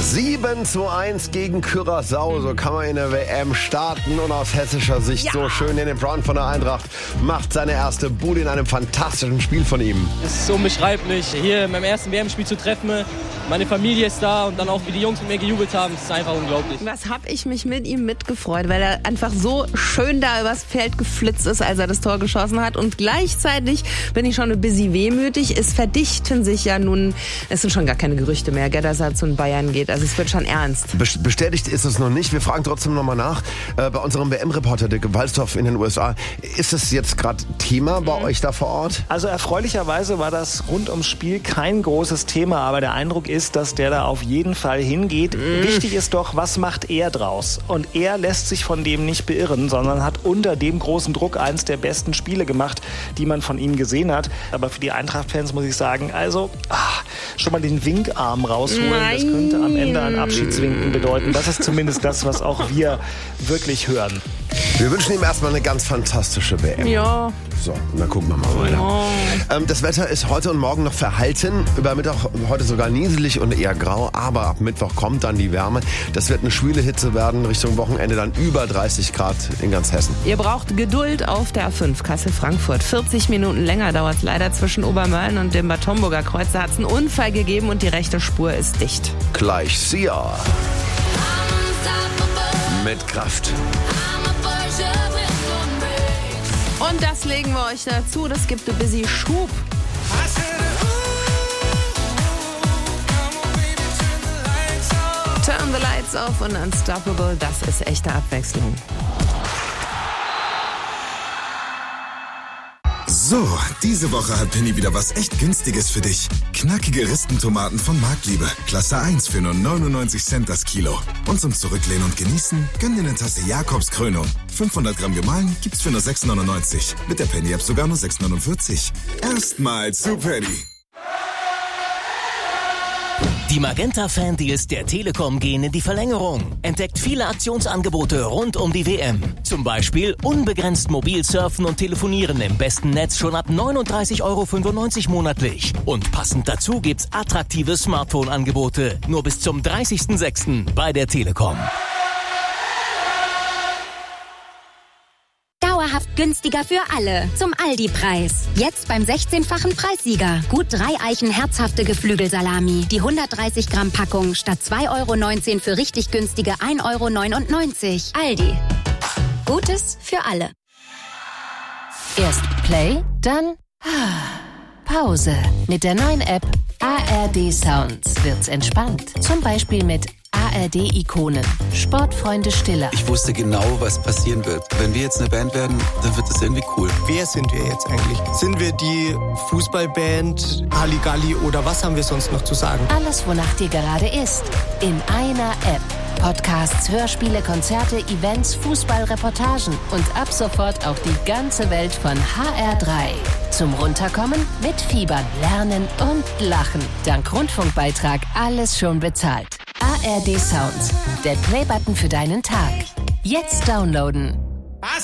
7:1 gegen Curaçao, so kann man in der WM starten und aus hessischer Sicht so schön. Den Brown von der Eintracht macht seine erste Bude in einem fantastischen Spiel von ihm. Es ist unbeschreiblich, hier in meinem ersten WM-Spiel zu treffen. Meine Familie ist da und dann auch, wie die Jungs mit mir gejubelt haben, das ist einfach unglaublich. Was habe ich mich mit ihm mitgefreut, weil er einfach so schön da übers Feld geflitzt ist, als er das Tor geschossen hat. Und gleichzeitig bin ich schon ein bisschen wehmütig. Es verdichten sich ja nun, es sind schon gar keine Gerüchte mehr, gell, dass er zu den Bayern geht. Also es wird schon ernst. Bestätigt ist es noch nicht. Wir fragen trotzdem nochmal nach. Bei unserem WM-Reporter Dirk Walsdorf in den USA. Ist es jetzt gerade Thema bei euch da vor Ort? Also erfreulicherweise war das rund ums Spiel kein großes Thema, aber der Eindruck ist, dass der da auf jeden Fall hingeht. Wichtig ist doch, was macht er draus? Und er lässt sich von dem nicht beirren, sondern hat unter dem großen Druck eins der besten Spiele gemacht, die man von ihm gesehen hat. Aber für die Eintracht-Fans muss ich sagen, also schon mal den Winkarm rausholen. Nein. Das könnte am Ende ein Abschiedswinken bedeuten. Das ist zumindest das, was auch wir wirklich hören. Wir wünschen ihm erstmal eine ganz fantastische WM. Ja. So, und dann gucken wir mal weiter. Das Wetter ist heute und morgen noch verhalten. Über Mittag heute sogar nieselig und eher grau. Aber ab Mittwoch kommt dann die Wärme. Das wird eine schwüle Hitze werden. Richtung Wochenende dann über 30 Grad in ganz Hessen. Ihr braucht Geduld auf der A5 Kassel-Frankfurt. 40 Minuten länger dauert es leider zwischen Obermölln und dem Bad Homburger Kreuz. Da hat es einen Unfall gegeben und die rechte Spur ist dicht. Gleich Sia. Mit Kraft. Und das legen wir euch dazu. Das gibt ein bisschen Schub. Turn the lights off und Unstoppable. Das ist echte Abwechslung. So, diese Woche hat Penny wieder was echt Günstiges für dich. Knackige Ristentomaten von Marktliebe. Klasse 1 für nur 99 Cent das Kilo. Und zum Zurücklehnen und Genießen, gönn dir eine Tasse Jakobs Krönung. 500 Gramm gemahlen gibt's für nur 6,99. Mit der Penny-App sogar nur 6,49. Erstmal zu Penny. Die Magenta-Fan-Deals der Telekom gehen in die Verlängerung. Entdeckt viele Aktionsangebote rund um die WM. Zum Beispiel unbegrenzt mobil surfen und telefonieren im besten Netz schon ab 39,95 € monatlich. Und passend dazu gibt's attraktive Smartphone-Angebote. Nur bis zum 30.06. bei der Telekom. Dauerhaft günstiger für alle. Zum Aldi-Preis. Jetzt beim 16-fachen Preissieger. Gut 3 Eichen herzhafte Geflügelsalami. Die 130 Gramm Packung statt 2,19 € für richtig günstige 1,99 €. Aldi. Gutes für alle. Erst Play, dann Pause. Mit der neuen App ARD Sounds wird's entspannt. Zum Beispiel mit ARD-Ikonen, Sportfreunde Stille. Ich wusste genau, was passieren wird. Wenn wir jetzt eine Band werden, dann wird das irgendwie cool. Wer sind wir jetzt eigentlich? Sind wir die Fußballband, Halligalli oder was haben wir sonst noch zu sagen? Alles, wonach dir gerade ist, in einer App. Podcasts, Hörspiele, Konzerte, Events, Fußballreportagen und ab sofort auch die ganze Welt von HR3. Zum Runterkommen, mitfiebern, lernen und lachen. Dank Rundfunkbeitrag alles schon bezahlt. ARD Sounds, der Playbutton für deinen Tag. Jetzt downloaden.